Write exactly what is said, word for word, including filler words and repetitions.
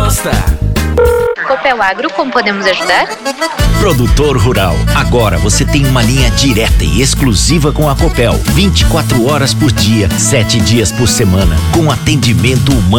gosta. Copel Agro, como podemos ajudar? Produtor rural, agora você tem uma linha direta e exclusiva com a Copel, vinte e quatro horas por dia, sete dias por semana, com atendimento humano.